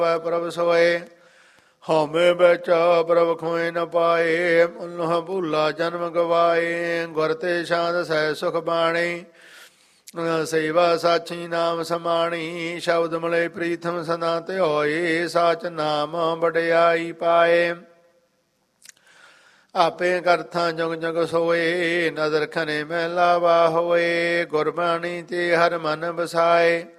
ਪ੍ਰਭ ਸੋਏ। ਹਉਮੈ ਬਚਾ ਪ੍ਰਭ ਖੋਏ ਨ ਪਾਏ, ਮਨੁ ਭੂਲਾ ਜਨਮ ਗਵਾਏ। ਗੁਰ ਤੇ ਸ਼ਾਂਤ ਸਹਿ ਸੁਖ ਬਾਣੀ, ਸੇਵਾ ਸਾਚੀ ਨਾਮ ਸਮਾਣੀ। ਸ਼ਬਦ ਮਿਲੇ ਪ੍ਰੀਥਮ ਸਦਾ ਤੇ ਹੋਏ, ਸਾਚ ਨਾਮ ਵਡਿਆਈ ਪਾਏ। ਆਪੇ ਕਰਥਾਂ ਜੁਗ ਜੁਗ ਸੋਏ, ਨਦਰ ਖਨੇ ਮਹਿਲਾ ਵਾ ਹੋਏ। ਗੁਰਬਾਣੀ ਤੇ ਹਰ ਮਨ ਵਸਾਏ,